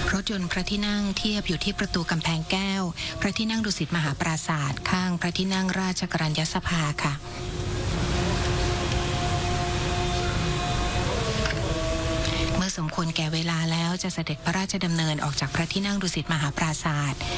รถยนต์พระที่นั่งเทียบอยู่ที่ประตูกำแพงแก้วพระที่นั่งดุสิตมหาปราสาทข้างพระที่นั่งราชกรัญยสภาค่ะเมื่อสมควรแก่เวลาแล้วจะเสด็จพระราชดำเนินออกจากพระที่นั่งดุสิตมหาปราสาท